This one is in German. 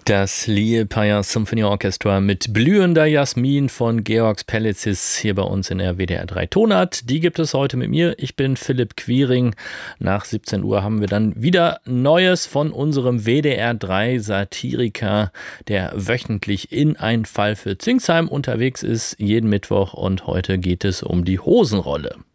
Das Liepāja Symphony Orchestra mit Blühender Jasmin von Georgs Pelitzis hier bei uns in der WDR 3 Tonart. Die gibt es heute mit mir. Ich bin Philipp Quiring. Nach 17 Uhr haben wir dann wieder Neues von unserem WDR 3 Satiriker, der wöchentlich in einen Fall für Zingsheim unterwegs ist, jeden Mittwoch. Und heute geht es um die Hosenrolle.